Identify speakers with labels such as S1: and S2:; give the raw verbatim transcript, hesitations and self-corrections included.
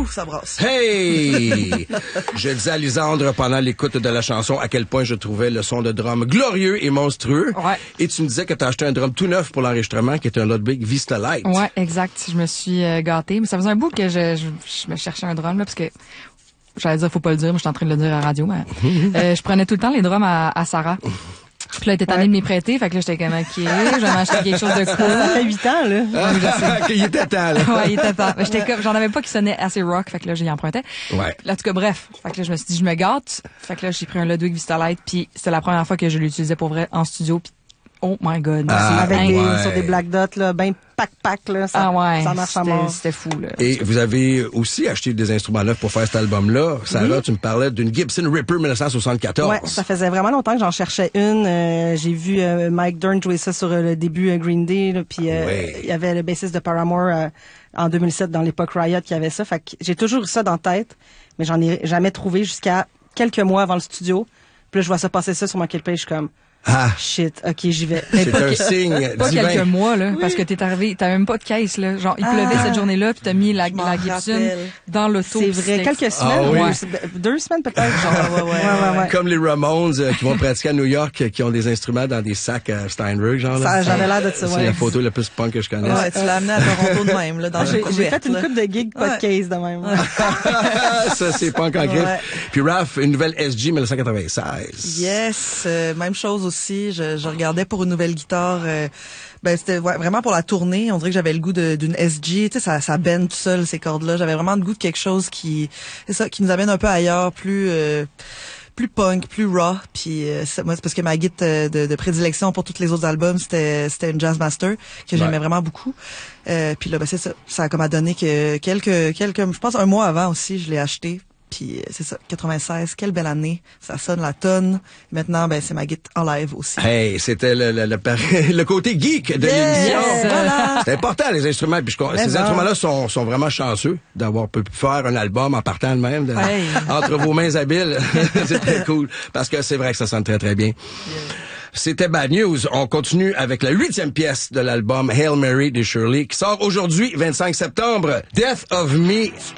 S1: ça brasse.
S2: Hey! Je disais à Lisandre pendant l'écoute de la chanson à quel point je trouvais le son de drum glorieux et monstrueux.
S3: Ouais.
S2: Et tu me disais que tu as acheté un drum tout neuf pour l'enregistrement qui est un Ludwig Vistalite.
S3: Ouais, exact. Je me suis euh, gâtée. Mais ça faisait un bout que je, je, je me cherchais un drum, là, parce que j'allais dire, faut pas le dire, mais je suis en train de le dire à la radio, mais euh, je prenais tout le temps les drums à, à Sarah. Puis là, elle était tannée de m'y prêter, fait que là, j'étais comme, OK, je vais m'acheter quelque chose de cool.
S4: Ça fait huit ans, là.
S2: Ah, il était temps, là.
S3: Ouais, il était temps. Mais j'étais comme, j'en avais pas qui sonnait assez rock, fait que là, j'y empruntais.
S2: Ouais.
S3: Là, en tout cas, bref. Fait que là, je me suis dit, je me gâte. Fait que là, j'ai pris un Ludwig Vistalite, puis c'était la première fois que je l'utilisais pour vrai en studio, puis oh my god.
S2: Ah,
S4: Avec
S2: ouais.
S4: des, sur des black dots, là, ben pack-pack, là. Ça,
S3: Ah ouais.
S4: ça marche à
S3: c'était-
S4: mort.
S3: C'était fou, là.
S2: Et vous avez aussi acheté des instruments neufs pour faire cet album-là. Sarah,
S4: Oui.
S2: tu me parlais d'une Gibson Ripper dix-neuf soixante-quatorze.
S4: Ouais, ça faisait vraiment longtemps que j'en cherchais une. Euh, j'ai vu euh, Mike Dirnt jouer ça sur euh, le début euh, Green Day, là, puis euh,
S2: Ouais.
S4: il y avait le bassiste de Paramore euh, en deux mille sept dans l'époque Riot qui avait ça. Fait que j'ai toujours eu ça dans la tête, mais j'en ai jamais trouvé jusqu'à quelques mois avant le studio. Puis là, je vois ça passer ça sur ma page, je suis comme
S2: Ah,
S4: shit, ok, j'y vais.
S2: c'est un signe
S3: Pas
S2: divin.
S3: quelques mois, là, parce que t'es arrivé, t'avais même pas de caisse, là. Genre, il pleuvait
S4: Ah.
S3: cette journée-là, puis t'as mis la,
S1: Je m'en
S3: la Gibson
S1: rappelle.
S3: dans l'auto.
S4: C'est
S3: puis
S4: vrai,
S3: c'était-
S4: quelques semaines,
S2: Ah oui?
S4: deux, deux semaines peut-être. Genre,
S1: ouais, ouais,
S4: ouais, ouais.
S2: Comme les Ramones euh, qui vont pratiquer à New York, euh, qui ont des instruments dans des sacs à Steinberg, genre. Là.
S4: Ça, j'avais l'air de ça,
S2: C'est
S4: ouais.
S2: la photo la plus punk que je connaisse.
S1: Ouais, tu l'as amené à Toronto de même, là, dans
S4: J'ai
S1: une
S4: j'ai
S1: couverte,
S4: fait une
S1: là.
S4: coupe de gigs, pas
S1: Ouais.
S4: de case de même.
S2: Ça, c'est punk en griffe.
S1: Ouais.
S2: Puis Raph, une nouvelle S G dix-neuf quatre-vingt-seize.
S1: Yes, euh, même chose aussi. Je, je regardais pour une nouvelle guitare. euh, ben c'était ouais, vraiment pour la tournée. On dirait que j'avais le goût de- d'une S G. Tu sais, ça, ça bend tout seul ces cordes-là. J'avais vraiment le goût de quelque chose qui, c'est ça, qui nous amène un peu ailleurs, plus. Euh, plus punk, plus raw, puis euh, c'est- moi c'est parce que ma guide euh, de, de prédilection pour tous les autres albums c'était c'était une Jazzmaster que j'aimais
S2: Ouais.
S1: vraiment beaucoup. Euh, puis là ben c'est ça, ça a comme à donné que quelques quelques je pense un mois avant aussi je l'ai acheté. Puis euh, c'est ça, quatre-vingt-seize, quelle belle année, ça sonne la tonne. Maintenant ben c'est ma guide en live aussi.
S2: Hey, c'était le, le, le, par- le côté geek de
S1: Yes,
S2: l'émission.
S1: voilà.
S2: C'est important, les instruments. Puis je,
S4: Mais
S2: ces
S4: bon.
S2: instruments-là sont, sont vraiment chanceux d'avoir pu faire un album en partant de même, de-
S3: Hey.
S2: entre vos mains habiles. C'est très cool. Parce que c'est vrai que ça sonne très, très bien. C'était Bad News. On continue avec la huitième pièce de l'album Hail Mary de Shirley qui sort aujourd'hui, vingt-cinq septembre. Death of Me.